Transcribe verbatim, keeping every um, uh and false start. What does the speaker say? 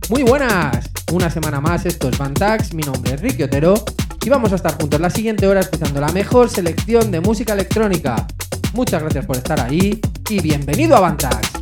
Muy buenas, una semana más, esto es Vantax, mi nombre es Ricky Otero y vamos a estar juntos la siguiente hora escuchando la mejor selección de música electrónica. Muchas gracias por estar ahí y bienvenido a Vantax.